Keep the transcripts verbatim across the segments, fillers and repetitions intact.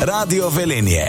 Radio Velenje.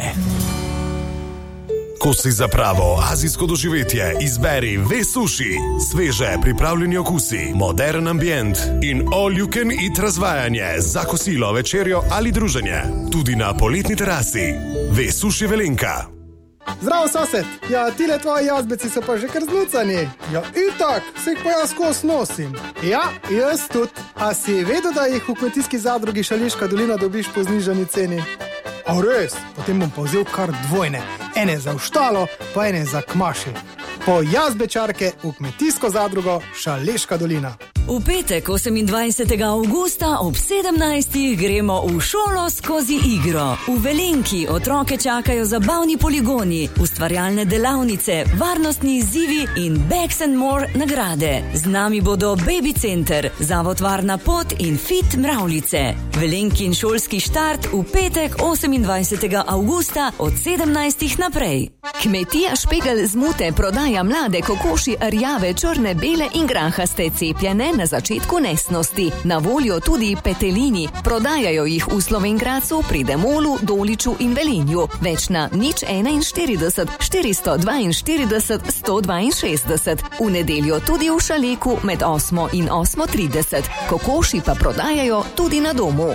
Ko si za pravo azijsko doživetje, izberi Ve Sushi. Sveže pripravljeni okusi, modern ambient in all you can eat razvajanje za kosilo, večerjo ali druženje. Tudi na poletni terasi. Ve Sushi Velenka. Zdravo, sosed. Ja, tile tvoji jazbeci so pa že kar znucani. Ja, itak, se jih pa jaz kos nosim. Ja, jaz tudi. A si vedel, da jih v kmetijski zadrugi Šaleška dolina dobiš po znižani ceni? A res? Potem bom pa vzel kar dvojne. Ene za v štalo, pa ene za kmaši. Po jazbečarke v kmetijsko zadrugo Šaleška dolina. V petek, osemindvajsetega avgusta ob sedemnajstih gremo v šolo skozi igro. V Velenki otroke čakajo zabavni poligoni, ustvarjalne delavnice, varnostni izzivi in Bags and More nagrade. Z nami bodo Baby Center, Zavod Varna pot in Fit Mravljice. Velenkin šolski štart v petek, osemindvajsetega avgusta od sedemnajstih naprej. Kmetija Špegel z Mute prodaja mlade kokoši rjave, črne, bele in grahaste, cepljene na začetku nesnosti. Na voljo tudi petelini. Prodajajo jih v Slovenj Gradcu, pri Demolu, Doliču in Velenju. Več na nič enainštirideset, štiristo dvainštirideset, sto dvainšestdeset. V nedeljo tudi v Šaleku med osmo in osmo trideset. Kokoši pa prodajajo tudi na domu.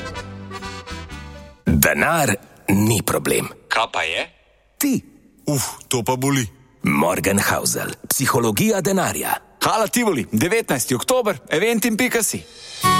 Denar ni problem. Kaj pa je? Ti. Uf, to pa boli. Morgenhausel. Psihologija denarja. Hala Tivoli, devetnajsti oktober, eventim pika si.